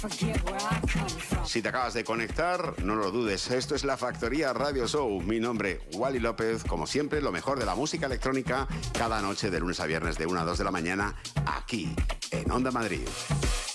Si te acabas de conectar, no lo dudes, esto es La Factoría Radio Show. Mi nombre, Wally López, como siempre, lo mejor de la música electrónica, cada noche de lunes a viernes de 1 a 2 de la mañana, aquí, en Onda Madrid.